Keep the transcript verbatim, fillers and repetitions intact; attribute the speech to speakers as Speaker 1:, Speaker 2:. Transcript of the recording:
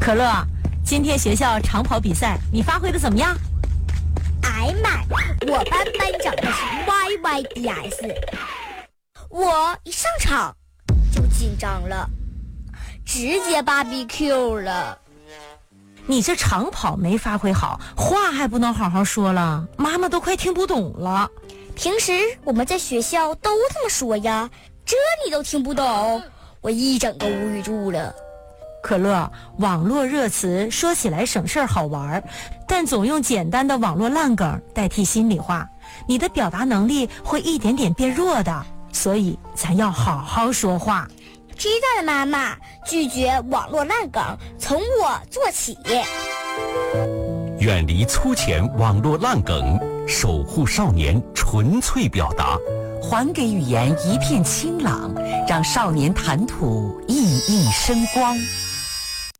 Speaker 1: 可乐，今天学校长跑比赛你发挥的怎么样？
Speaker 2: 哎妈，我班班长他是 Y Y D S， 我一上场就紧张了，直接 B B Q 了。
Speaker 1: 你这长跑没发挥好，话还不能好好说了，妈妈都快听不懂了。
Speaker 2: 平时我们在学校都这么说呀，这你都听不懂，我一整个无语住了。
Speaker 1: 可乐，网络热词说起来省事儿好玩，但总用简单的网络烂梗代替心里话，你的表达能力会一点点变弱的，所以咱要好好说话。
Speaker 2: 知道了，妈妈，拒绝网络烂梗，从我做起。
Speaker 3: 远离粗浅网络烂梗，守护少年纯粹表达，
Speaker 4: 还给语言一片清朗，让少年谈吐熠熠生光。